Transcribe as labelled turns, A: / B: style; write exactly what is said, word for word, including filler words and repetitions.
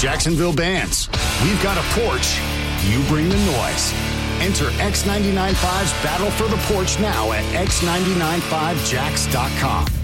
A: Jacksonville bands. We've got a porch. You bring the noise. Enter X ninety-nine point five's Battle for the Porch now at x nine nine five jacks dot com.